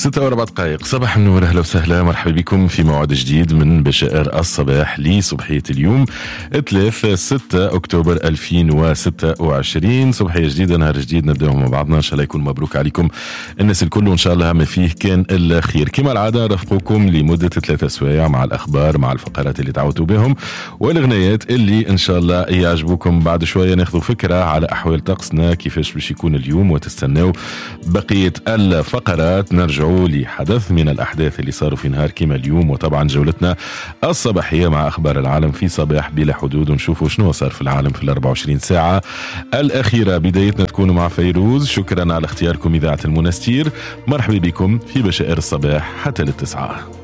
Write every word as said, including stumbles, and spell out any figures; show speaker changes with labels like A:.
A: ستة وأربع دقائق صباح النور، أهلا وسهلا، مرحبا بكم في موعد جديد من بشائر الصباح لصبحية اليوم ثلاث ستة أكتوبر ألفين وستة وعشرين. صبحية جديدة، نهار جديد، نبدأه مع بعضنا. إن شاء الله يكون مبروك عليكم الناس الكل، وإن شاء الله ما فيه كان الخير. كما العادة رافقكم لمدة ثلاثة سوايع مع الأخبار، مع الفقرات اللي تعودوا بهم والغنيات اللي إن شاء الله يعجبوكم. بعد شوية ناخذوا فكرة على أحوال طقسنا كيفاش باش يكون اليوم، وتستناو بقية الفقرات. نرجعوا لحدث من الأحداث اللي صاروا في نهار كما اليوم، وطبعا جولتنا الصباحية مع أخبار العالم في صباح بلا حدود، ونشوفوا شنو صار في العالم في الأربع وعشرين ساعة الأخيرة. بدايتنا تكون مع فيروز. شكرا على اختياركم إذاعة المنستير. مرحبا بكم في بشائر الصباح حتى للتسعة.